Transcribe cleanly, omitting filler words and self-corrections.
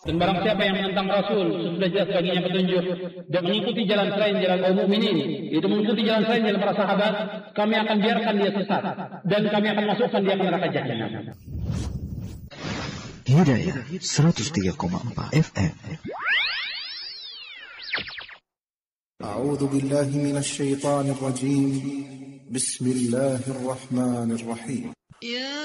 Dan barang siapa yang menentang Rasul, sudah jelas baginya petunjuk, dan mengikuti jalan selain jalan kaum mukminin, itu mengikuti jalan selain jalan para sahabat, kami akan biarkan dia sesat, dan kami akan masukkan dia ke neraka jahanam. Hidayah 103,4 FM. A'udzu billahi minasy syaithanir rajim. Bismillahirrahmanirrahim.